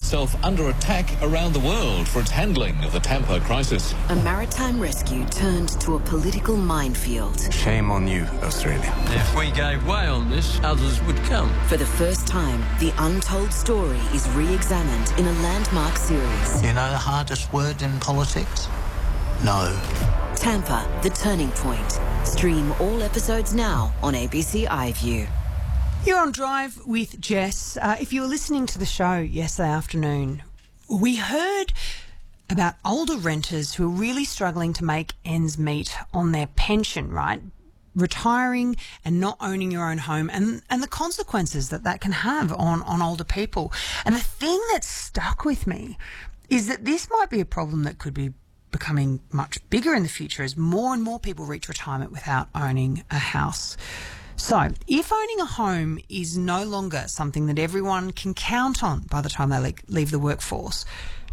itself under attack around the world for its handling of the Tampa crisis. A maritime rescue turned to a political minefield. Shame on you, Australia. If we gave way on this, others would come. For the first time, the untold story is re-examined in a landmark series. You know the hardest word in politics? No. Tampa, The Turning Point. Stream all episodes now on ABC iView. You're on Drive with Jess. If you were listening to the show yesterday afternoon, we heard about older renters who are really struggling to make ends meet on their pension, right? Retiring and not owning your own home and the consequences that can have on older people. And the thing that stuck with me is that this might be a problem that could be becoming much bigger in the future as more and more people reach retirement without owning a house. So, if owning a home is no longer something that everyone can count on by the time they leave the workforce,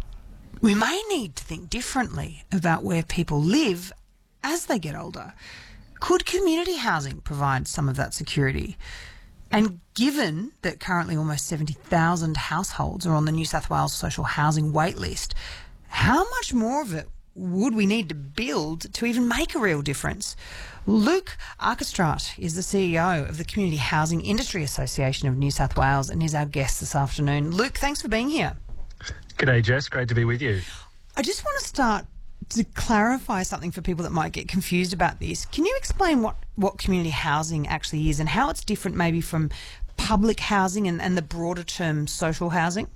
we may need to think differently about where people live as they get older. Could community housing provide some of that security? And given that currently almost 70,000 households are on the New South Wales social housing wait list, how much more of it would we need to build to even make a real difference? Luke Arkestraat is the CEO of the Community Housing Industry Association of New South Wales and is our guest this afternoon. Luke, thanks for being here. G'day, Jess. Great to be with you. I just want to start to clarify something for people that might get confused about this. Can you explain what community housing actually is and how it's different maybe from public housing and the broader term social housing?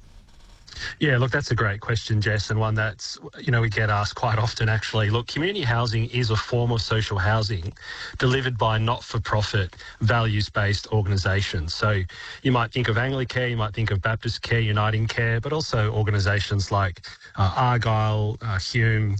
Yeah, look, that's a great question, Jess, and one that's, we get asked quite often, actually. Look, community housing is a form of social housing delivered by not-for-profit, values-based organisations. So you might think of Anglicare, you might think of Baptist Care, Uniting Care, but also organisations like Argyle, Hume,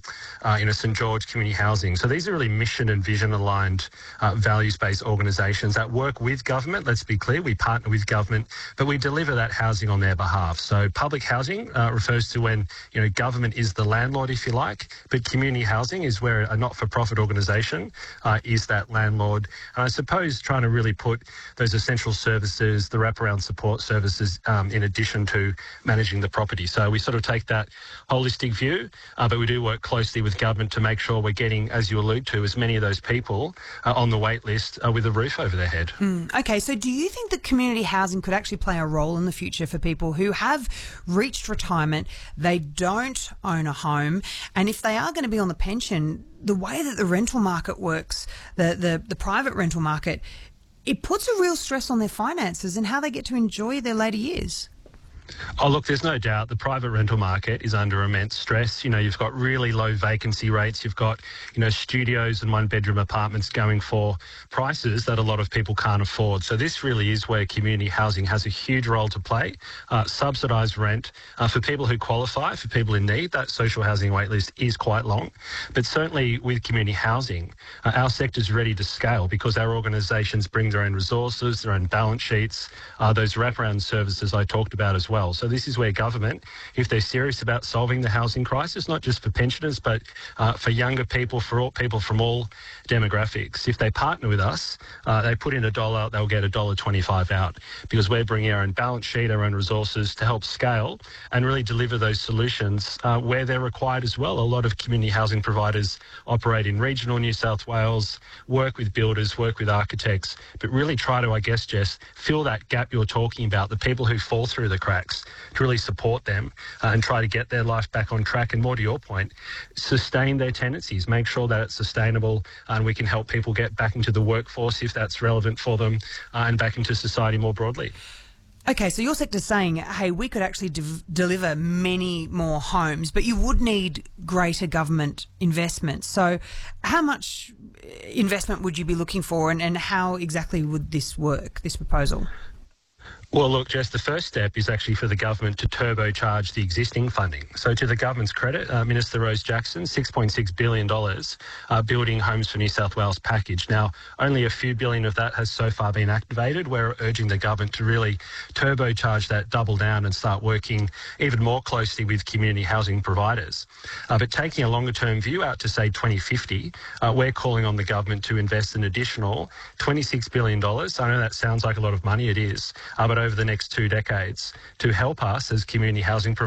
St George Community Housing. So these are really mission and vision-aligned, values-based organisations that work with government. Let's be clear, we partner with government, but we deliver that housing on their behalf. So public housing refers to when government is the landlord, if you like, but community housing is where a not-for-profit organisation is that landlord. And I suppose trying to really put those essential services, the wraparound support services, in addition to managing the property. So we sort of take that holistic view, but we do work closely with government to make sure we're getting, as you allude to, as many of those people on the wait list with a roof over their head. Okay, so do you think that community housing could actually play a role in the future for people who have reached retirement, they don't own a home, and if they are going to be on the pension, the way that the rental market works, the private rental market, it puts a real stress on their finances and how they get to enjoy their later years? Oh, look, there's no doubt the private rental market is under immense stress. You've got really low vacancy rates. You've got, studios and one-bedroom apartments going for prices that a lot of people can't afford. So this really is where community housing has a huge role to play. Subsidised rent for people who qualify, for people in need. That social housing wait list is quite long. But certainly with community housing, our sector's ready to scale because our organisations bring their own resources, their own balance sheets, those wraparound services I talked about as well. So this is where government, if they're serious about solving the housing crisis, not just for pensioners, but for younger people, for all people from all demographics, if they partner with us, they put in $1, they'll get $1.25 out because we're bringing our own balance sheet, our own resources to help scale and really deliver those solutions where they're required as well. A lot of community housing providers operate in regional New South Wales, work with builders, work with architects, but really try to, Jess, fill that gap you're talking about, the people who fall through the cracks, to really support them and try to get their life back on track. And more to your point, sustain their tenancies, make sure that it's sustainable and we can help people get back into the workforce if that's relevant for them and back into society more broadly. Okay, so your sector's saying, hey, we could actually deliver many more homes, but you would need greater government investment. So how much investment would you be looking for and how exactly would this work, this proposal? Well, look, Jess, the first step is actually for the government to turbocharge the existing funding. So to the government's credit, Minister Rose Jackson, $6.6 billion Building Homes for New South Wales package. Now, only a few billion of that has so far been activated. We're urging the government to really turbocharge that, double down and start working even more closely with community housing providers. But taking a longer-term view out to, say, 2050, we're calling on the government to invest an additional $26 billion. I know that sounds like a lot of money, it is, but over the next 2 decades to help us as community housing providers